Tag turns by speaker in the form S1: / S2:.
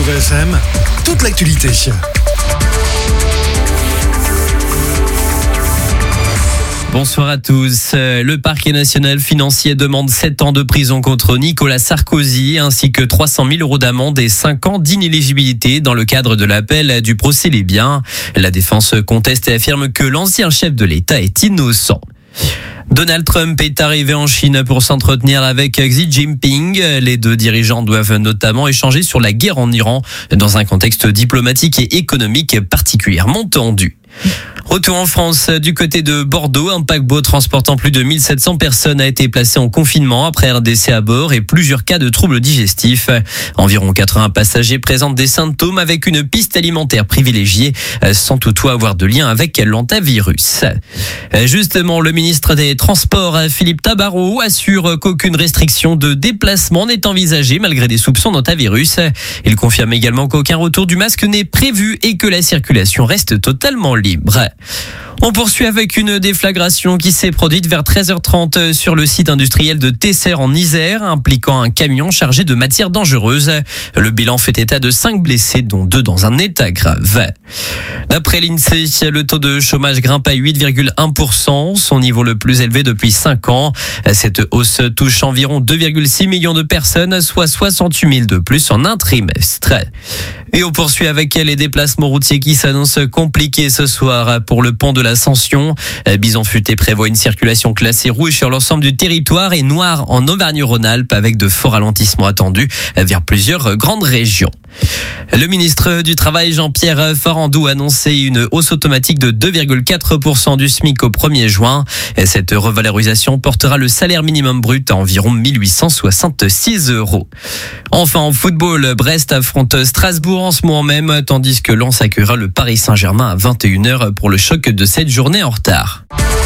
S1: FM, toute l'actualité.
S2: Bonsoir à tous. Le parquet national financier demande 7 ans de prison contre Nicolas Sarkozy ainsi que 300 000 € d'amende et 5 ans d'inéligibilité dans le cadre de l'appel du procès Libyen. La défense conteste et affirme que l'ancien chef de l'État est innocent. Donald Trump est arrivé en Chine pour s'entretenir avec Xi Jinping. Les deux dirigeants doivent notamment échanger sur la guerre en Iran dans un contexte diplomatique et économique particulièrement tendu. Retour en France, du côté de Bordeaux, un paquebot transportant plus de 1700 personnes a été placé en confinement après un décès à bord et plusieurs cas de troubles digestifs. Environ 80 passagers présentent des symptômes avec une piste alimentaire privilégiée sans toutefois avoir de lien avec l'hantavirus. Justement, le ministre des Transports, Philippe Tabarot, assure qu'aucune restriction de déplacement n'est envisagée malgré des soupçons d'hantavirus. Il confirme également qu'aucun retour du masque n'est prévu et que la circulation reste totalement libre. On poursuit avec une déflagration qui s'est produite vers 13h30 sur le site industriel de Tesser en Isère, impliquant un camion chargé de matières dangereuses. Le bilan fait état de 5 blessés, dont 2 dans un état grave. D'après l'INSEE, le taux de chômage grimpe à 8,1%, son niveau le plus élevé depuis 5 ans. Cette hausse touche environ 2,6 millions de personnes, soit 68 000 de plus en un trimestre. Et on poursuit avec les déplacements routiers qui s'annoncent compliqués ce soir pour le pont de l'Ascension. Bison Futé prévoit une circulation classée rouge sur l'ensemble du territoire et noire en Auvergne-Rhône-Alpes avec de forts ralentissements attendus vers plusieurs grandes régions. Le ministre du Travail, Jean-Pierre Farandou, a annoncé une hausse automatique de 2,4% du SMIC au 1er juin. Cette revalorisation portera le salaire minimum brut à environ 1 866 €. Enfin, en football, Brest affronte Strasbourg en ce moment même, tandis que Lens accueillera le Paris Saint-Germain à 21h pour le choc de cette journée en retard.